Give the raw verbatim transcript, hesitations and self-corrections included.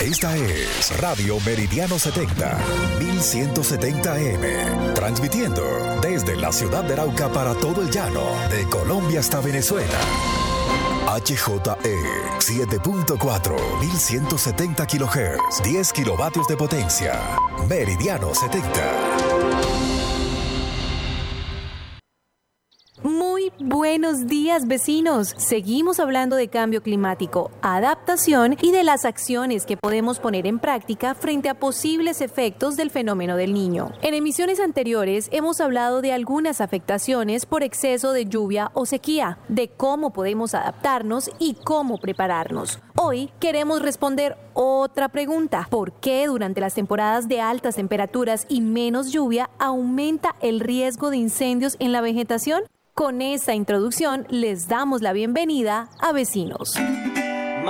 Esta es Radio Meridiano setenta, mil ciento setenta A M, transmitiendo desde la ciudad de Arauca para todo el llano, de Colombia hasta Venezuela. H J E siete punto cuatro, mil ciento setenta kilohertz, diez kilovatios de potencia. Meridiano setenta. Muy buenos días, vecinos. Seguimos hablando de cambio climático, adaptación y de las acciones que podemos poner en práctica frente a posibles efectos del fenómeno del Niño. En emisiones anteriores hemos hablado de algunas afectaciones por exceso de lluvia o sequía, de cómo podemos adaptarnos y cómo prepararnos. Hoy queremos responder otra pregunta. ¿Por qué durante las temporadas de altas temperaturas y menos lluvia aumenta el riesgo de incendios en la vegetación? Con esta introducción les damos la bienvenida a Vecinos.